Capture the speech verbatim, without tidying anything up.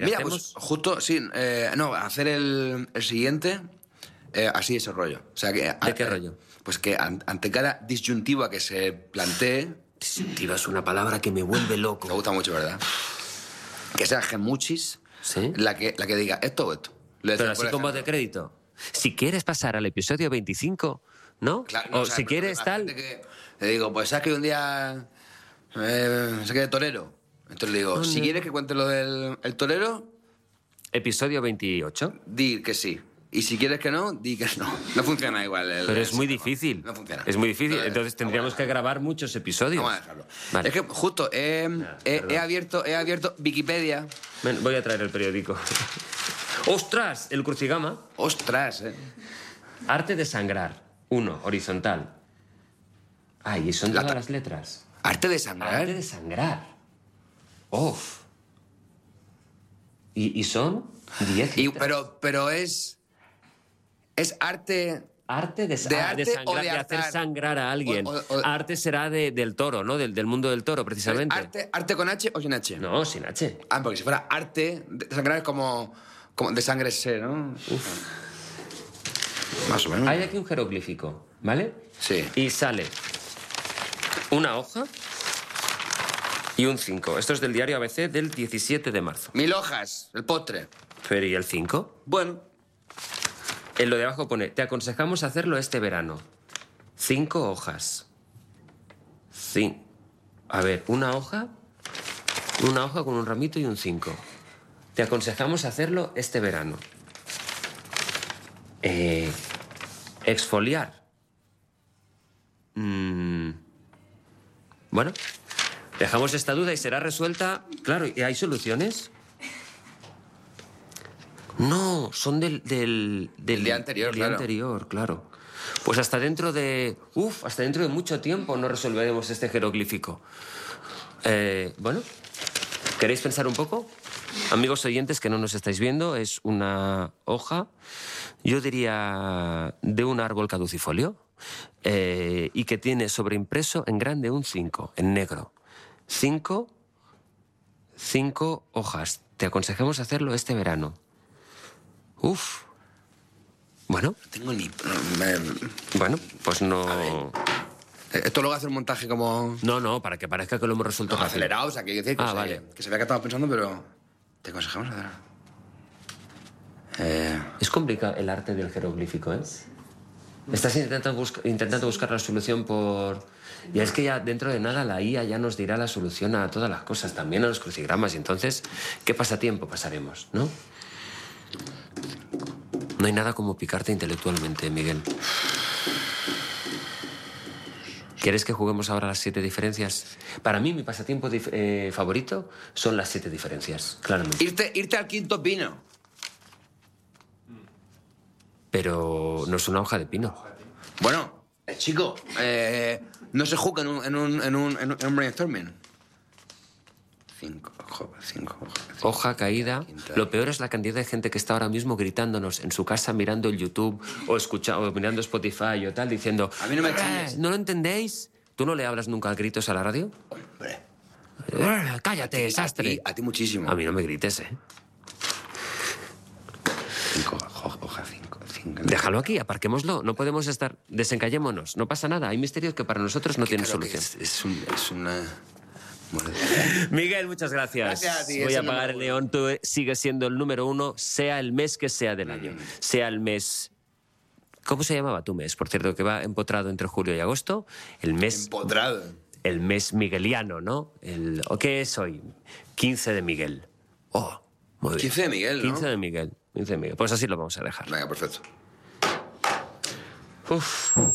Mira, hacemos... pues justo, sí, eh, no, hacer el, el siguiente eh, así ese rollo. O sea, que, ¿De qué eh, rollo? Pues que an- ante cada disyuntiva que se plantee... Disyuntiva es una palabra que me vuelve loco. Me gusta mucho, ¿verdad? Que sea gemuchis ¿Sí? la que, la que diga esto o esto. Le Pero decía, así por con voz de ejemplo, crédito. Si quieres pasar al episodio veinticinco, ¿no? claro, no, o o sea, si pero quieres tal... imagínate que le digo, pues sabes que un día eh, se quede torero. Entonces le digo, No, si no. quieres que cuente lo del el torero, Episodio veintiocho. di que sí. Y si quieres que no, di que no. No funciona igual. el- Pero es el muy sistema. difícil. No funciona. Es muy difícil. Entonces, Entonces tendríamos vamos a que dejarlo. grabar muchos episodios. Vamos a dejarlo. Vale. Es que justo he, he- perdón. he abierto, he abierto Wikipedia. Ven, voy a traer el periódico. ¡Ostras! El crucigama. Ostras, ¿eh? Arte de sangrar. Uno, horizontal. Ay, ¿y son La todas ta- las letras? Arte de sangrar. Arte de sangrar. Uf. ¿Y, y son diez Y- letras? pero, pero es... Es arte... Arte de, ¿De ah, arte de o sangrar, de de hacer hartar? sangrar a alguien. O- o- o- Arte será de- del toro, ¿no? Del, del mundo del toro, precisamente. ¿Arte, ¿Arte con H o sin H? No, sin H. Ah, porque si fuera arte de sangrar es como... como de sangre sé, ¿no? Más o menos. Hay aquí un jeroglífico, ¿vale? Sí. Y sale una hoja y un cinco. Esto es del diario A B C del diecisiete de marzo. Mil hojas, el postre. Pero ¿y el cinco? Bueno, En lo de abajo pone, te aconsejamos hacerlo este verano. Cinco hojas. Cin- A ver, una hoja, una hoja con un ramito y un cinco. Te aconsejamos hacerlo este verano. Eh, exfoliar. Mm, Bueno, dejamos esta duda y será resuelta. Claro, ¿y hay soluciones? No, son del... Del, del El día anterior, del día claro. anterior, claro. Pues hasta dentro de... Uf, hasta dentro de mucho tiempo no resolveremos este jeroglífico. Eh, bueno, ¿queréis pensar un poco? Amigos oyentes que no nos estáis viendo, es una hoja, yo diría, de un árbol caducifolio, eh, y que tiene sobreimpreso en grande un cinco, en negro. Cinco, cinco hojas. Te aconsejamos hacerlo este verano. Uf. Bueno, no tengo ni... me- bueno, pues no... Esto luego hace un montaje como... No, no, para que parezca que lo hemos resuelto No, rápido. acelerado, o sea, que, decir que, Ah, se, vale. que se vea que estaba pensando, pero... Te aconsejamos hacer... Eh, Es complicado el arte del jeroglífico, ¿eh? Estás intentando, busca- intentando buscar la solución por... Y es que ya dentro de nada la I A ya nos dirá la solución a todas las cosas, también a los crucigramas. Y entonces, ¿qué pasatiempo pasaremos, no? No hay nada como picarte intelectualmente, Miguel. ¿Quieres que juguemos ahora a las siete diferencias? Para mí, mi pasatiempo dif- eh, favorito son las siete diferencias, claramente. irte, irte al quinto pino. Pero no es una hoja de pino. Bueno, eh, chico, eh, no se juega en un, en un, en un, en un, en un brainstorming. Cinco, ojo, cinco, ojo, cinco. Hoja caída. Quinta. Lo peor es la cantidad de gente que está ahora mismo gritándonos en su casa mirando el YouTube o, escucha, o mirando Spotify o tal, diciendo... A mí no me "Eh, chilles". ¿No lo entendéis? ¿Tú no le hablas nunca a gritos a la radio? Hombre, "Eh, ¡Cállate, a sastre! ti, a ti muchísimo. A mí no me grites, ¿eh? Cinco, hoja, hoja, cinco, cinco. Déjalo aquí, aparquémoslo. No podemos estar... Desencallémonos. No pasa nada. Hay misterios que para nosotros no tienen Claro que solución. Es, es, un, es una... Bueno, Miguel, muchas gracias. Gracias a ti, Voy es a el apagar el número león. Tú sigues siendo el número uno, sea el mes que sea del año. Sea el mes... ¿Cómo se llamaba tu mes? Por cierto, que va empotrado entre julio y agosto. El mes... empotrado. El mes migueliano, ¿no? El, ¿o ¿Qué es hoy? quince de Miguel. Oh, muy bien. quince de Miguel, ¿no? quince de Miguel. quince de Miguel. Pues así lo vamos a dejar. Venga, perfecto. Uf.